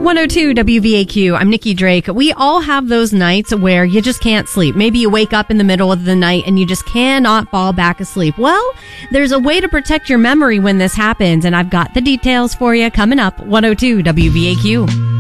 102 WVAQ. I'm Nikki Drake. We all have those nights where you just can't sleep. Maybe you wake up in the middle of the night and you just cannot fall back asleep. Well, there's a way to protect your memory when this happens, and I've got the details for you coming up. 102 WVAQ.